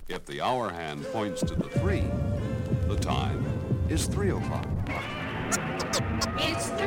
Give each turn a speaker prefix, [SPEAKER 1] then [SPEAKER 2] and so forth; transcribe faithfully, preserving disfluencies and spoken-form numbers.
[SPEAKER 1] If the hour hand points to the three, the time is three o'clock.
[SPEAKER 2] It's